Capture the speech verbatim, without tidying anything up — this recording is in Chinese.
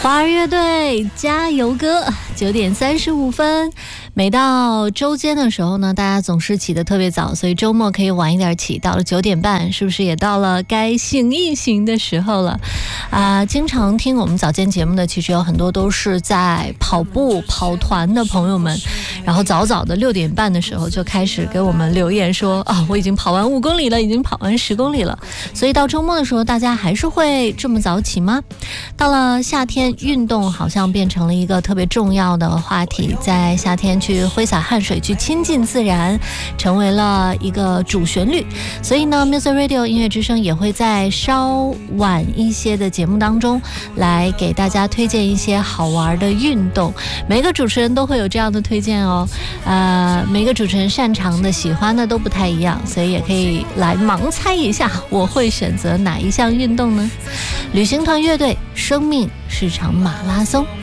花儿乐队加油歌，九点三十五分。每到周间的时候呢，大家总是起得特别早，所以周末可以晚一点起。到了九点半，是不是也到了该醒一醒的时候了？啊、呃，经常听我们早间节目的，其实有很多都是在跑步跑团的朋友们，然后早早的六点半的时候就开始给我们留言说啊，我已经跑完五公里了，已经跑完十公里了。所以到周末的时候，大家还是会这么早起吗？到了夏天，运动好像变成了一个特别重要的话题，在夏天去挥洒汗水，去亲近自然，成为了一个主旋律。所以呢 Music Radio 音乐之声也会在稍晚一些的节目当中来给大家推荐一些好玩的运动。每个主持人都会有这样的推荐哦，呃，每个主持人擅长的喜欢的都不太一样，所以也可以来盲猜一下我会选择哪一项运动呢？旅行团乐队，生命是场马拉松。